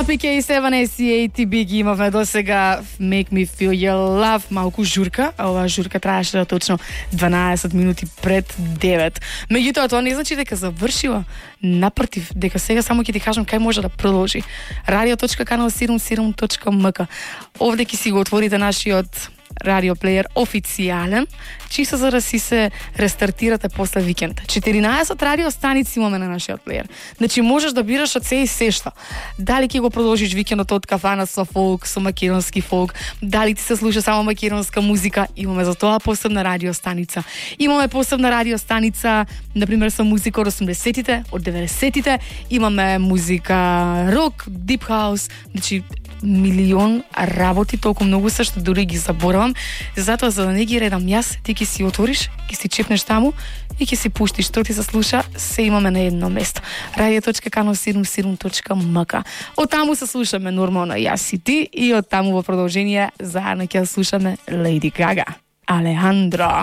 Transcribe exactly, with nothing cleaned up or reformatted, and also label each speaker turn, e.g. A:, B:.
A: Пи Кей седем Ес И Ей Ти Би ги имавме до сега Make Me Feel Your Love, малку журка, а оваа журка траеше да точно дванаесет минути пред девет. Меѓутоа, тоа не значи дека завршила. Напротив, дека сега само ќе ти кажам кај може да продолжи. radio.канал седумдесет и седум точка ем ка. Овде ќе си го отворите нашиот радиоплеер официјален, чисто за да си се рестартирате после викенд. четиринаесет радиостаници имаме на нашиот плеер. Значи можеш да бираш од се и сешта. Дали ќе го продолжиш викендот од кафана со фолк, со македонски фолк, дали ти се слуша само македонска музика, имаме за тоа посебна радиостаница. Имаме посебна радиостаница, например со музика од осумдесетите, од деветдесетите, имаме музика рок, дип хаус, значи милион работи, толку многу се што дури ги заборавам. Затоа за да не ги редам јас, ти ќе си отвориш, ќе си чепнеш таму и ќе си пуштиш што ти се слуша, се имаме на едно место. radio.канал седумдесет и седум точка ем ка. Од таму се слушаме нормално јас и ти и од таму во продолжение заедно ќе слушаме Леди Гага. Алехандро.